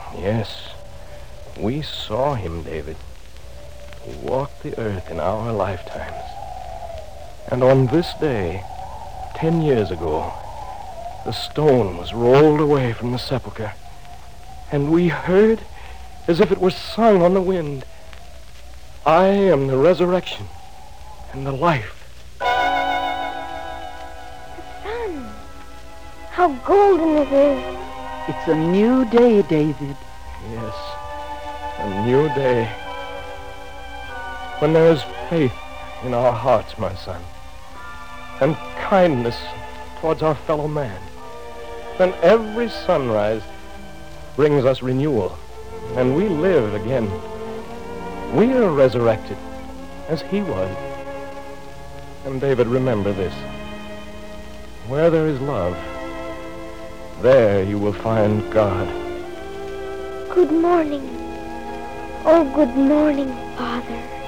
Yes, we saw him, David. He walked the earth in our lifetimes. And on this day, 10 years ago, the stone was rolled away from the sepulcher, and we heard, as if it were sung on the wind, I am the resurrection and the life. The sun. How golden it is. It's a new day, David. Yes, a new day. When there is faith in our hearts, my son, and kindness towards our fellow man, then every sunrise brings us renewal, and we live again. We are resurrected, as he was. And David, remember this. Where there is love, there you will find God. Good morning. Oh, good morning, Father.